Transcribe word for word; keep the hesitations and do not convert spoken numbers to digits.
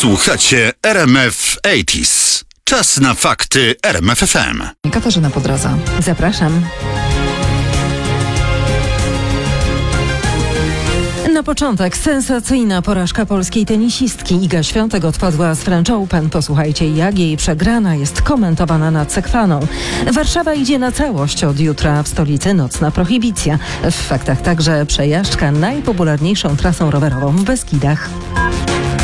Słuchacie R M F osiemdziesiąt. Czas na fakty R M F F M. Katarzyna Podradza. Zapraszam. Na początek sensacyjna porażka polskiej tenisistki. Iga Świątek odpadła z French Open. Posłuchajcie, jak jej przegrana jest komentowana nad Sekwaną. Warszawa idzie na całość. Od jutra w stolicy nocna prohibicja. W faktach także przejażdżka najpopularniejszą trasą rowerową w Beskidach.